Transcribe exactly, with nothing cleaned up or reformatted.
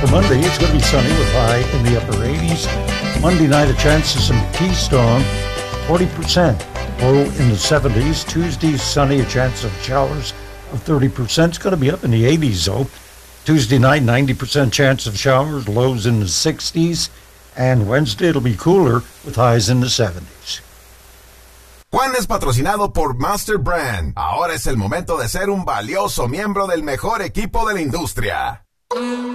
For Monday, it's going to be sunny with high in the upper eighties. Monday night, a chance of some Keystone, forty percent. Low in the seventies. Tuesday, sunny, a chance of showers of thirty percent. It's going to be up in the eighties, though. Tuesday night, ninety percent chance of showers, lows in the sixties. And Wednesday, it'll be cooler with highs in the seventies. Juan es patrocinado por Master Brand. Ahora es el momento de ser un valioso miembro del mejor equipo de la industria.